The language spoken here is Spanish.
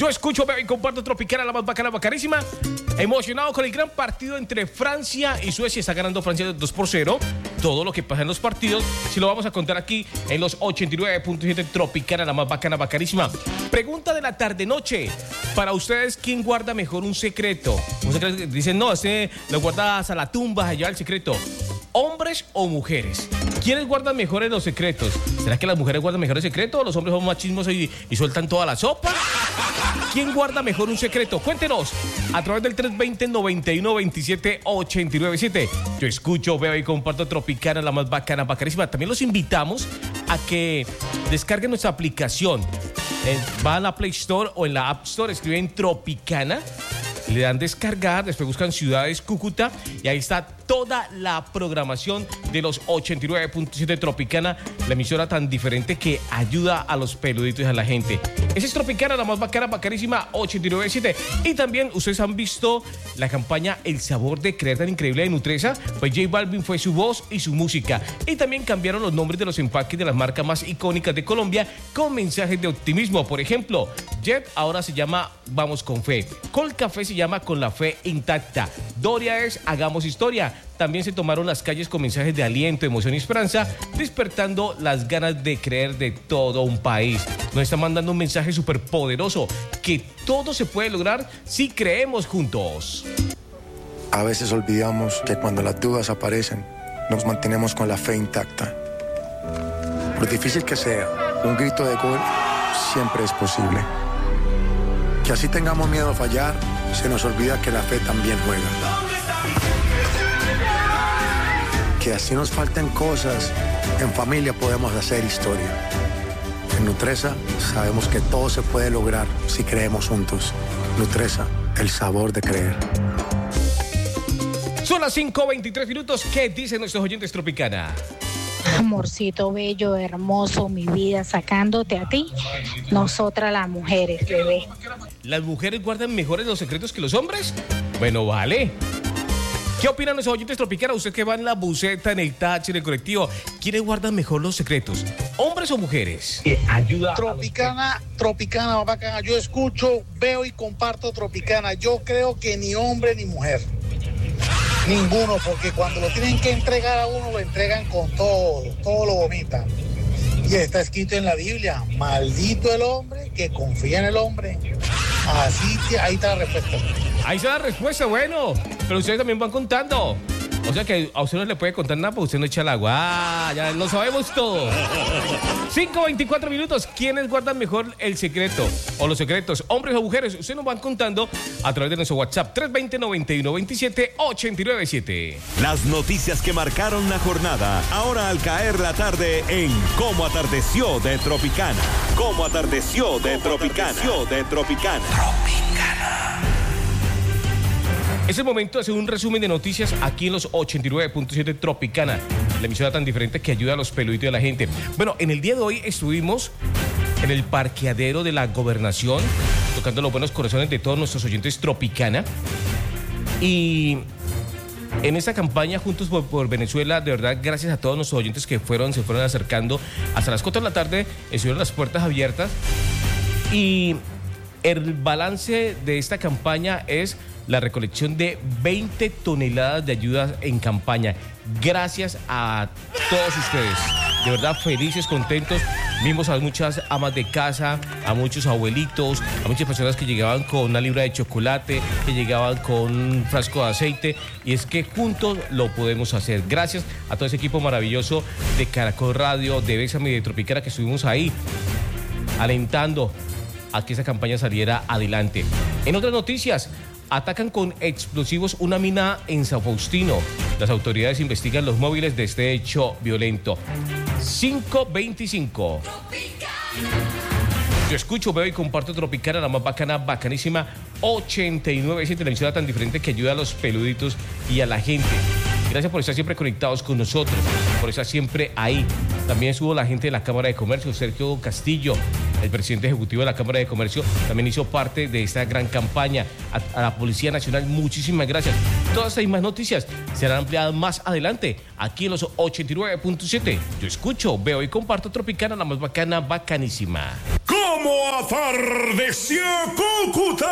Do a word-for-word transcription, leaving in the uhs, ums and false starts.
Yo escucho, veo y comparto Tropicana, la más bacana, bacanísima. Emocionado con el gran partido entre Francia y Suecia. Está ganando Francia dos por cero. Todo lo que pasa en los partidos, si lo vamos a contar aquí en los ochenta y nueve punto siete Tropicana, la más bacana, bacanísima. Pregunta de la tarde-noche. Para ustedes, ¿quién guarda mejor un secreto? Un secreto que dicen, no, este lo guardas a la tumba, allá el secreto. ¿Hombres o mujeres? ¿Quiénes guardan mejores los secretos? ¿Será que las mujeres guardan mejor el secreto o los hombres son más chismosos y, y sueltan toda la sopa? ¿Quién guarda mejor un secreto? Cuéntenos a través del tres dos cero, nueve uno dos siete, ocho nueve siete. Yo escucho, veo y comparto Tropicana, la más bacana, bacanísima. También los invitamos a que descarguen nuestra aplicación. Eh, van a la Play Store o en la App Store, escriben Tropicana, le dan descargar, después buscan Ciudades Cúcuta y ahí está toda la programación de los ochenta y nueve punto siete Tropicana, la emisora tan diferente que ayuda a los peluditos y a la gente. Esa es Tropicana, la más bacana, bacanísima, ochenta y nueve punto siete. Y también ustedes han visto la campaña El Sabor de Creer tan increíble de Nutresa, pues J Balvin fue su voz y su música. Y también cambiaron los nombres de los empaques de las marcas más icónicas de Colombia con mensajes de optimismo. Por ejemplo, Jet ahora se llama Vamos con Fe. Col Café se llama Con la Fe Intacta. Doria es Hagamos Historia. También se tomaron las calles con mensajes de aliento, emoción y esperanza, despertando las ganas de creer de todo un país. Nos está mandando un mensaje súper poderoso, que todo se puede lograr si creemos juntos. A veces olvidamos que cuando las dudas aparecen, nos mantenemos con la fe intacta. Por difícil que sea, un grito de gol siempre es posible. Que así tengamos miedo a fallar, se nos olvida que la fe también juega. Que así nos falten cosas, en familia podemos hacer historia. En Nutresa sabemos que todo se puede lograr si creemos juntos. Nutresa, el sabor de creer. Son las cinco veintitrés minutos. ¿Qué dicen nuestros oyentes Tropicana? Amorcito bello, hermoso, mi vida, sacándote a ti, nosotras las mujeres, bebé. ¿Las mujeres guardan mejores los secretos que los hombres? Bueno, vale. ¿Qué opinan nuestros oyentes Tropicana? Usted que va en la buseta, en el taxi, en el colectivo, ¿quiénes guardan mejor los secretos? ¿Hombres o mujeres? Ayuda. Tropicana, Tropicana, más bacana. Yo escucho, veo y comparto Tropicana. Yo creo que ni hombre ni mujer. Ninguno, porque cuando lo tienen que entregar a uno, lo entregan con todo, todo lo vomitan. Y está escrito en la Biblia, maldito el hombre que confía en el hombre. Así que ahí está la respuesta. Ahí está la respuesta, bueno, pero ustedes también van contando. O sea que a usted no le puede contar nada porque usted no echa el agua. Ah, ya lo sabemos todo. cinco veinticuatro minutos. ¿Quiénes guardan mejor el secreto o los secretos? ¿Hombres o mujeres? Ustedes nos van contando a través de nuestro WhatsApp tres dos cero, nueve uno dos siete, ocho nueve siete. Las noticias que marcaron la jornada. Ahora al caer la tarde en Cómo Atardeció de Tropicana. Cómo Atardeció de Tropicana. de Tropicana. Tropicana. Es el momento de hacer un resumen de noticias aquí en los ochenta y nueve punto siete Tropicana, la emisora tan diferente que ayuda a los peluditos de la gente. Bueno, en el día de hoy estuvimos en el parqueadero de la Gobernación, tocando los buenos corazones de todos nuestros oyentes Tropicana. Y en esta campaña Juntos por, por Venezuela, de verdad, gracias a todos nuestros oyentes que fueron, se fueron acercando hasta las cuatro de la tarde, estuvieron las puertas abiertas. Y el balance de esta campaña es la recolección de veinte toneladas de ayudas en campaña. Gracias a todos ustedes. De verdad, felices, contentos. Vimos a muchas amas de casa, a muchos abuelitos, a muchas personas que llegaban con una libra de chocolate, que llegaban con un frasco de aceite. Y es que juntos lo podemos hacer. Gracias a todo ese equipo maravilloso de Caracol Radio, de Bésame y de Tropicana que estuvimos ahí alentando a que esa campaña saliera adelante. En otras noticias, atacan con explosivos una mina en San Faustino. Las autoridades investigan los móviles de este hecho violento. cinco veinticinco. Yo escucho, veo y comparto Tropicana, la más bacana, bacanísima, ochenta y nueve punto siete, la emisora tan diferente que ayuda a los peluditos y a la gente. Gracias por estar siempre conectados con nosotros, por estar siempre ahí. También estuvo la gente de la Cámara de Comercio, Sergio Castillo, el presidente ejecutivo de la Cámara de Comercio, también hizo parte de esta gran campaña. A, a la Policía Nacional, muchísimas gracias. Todas estas y más noticias serán ampliadas más adelante, aquí en los ochenta y nueve punto siete. Yo escucho, veo y comparto Tropicana, la más bacana, bacanísima. ¿Cómo Como atardeció Cúcuta.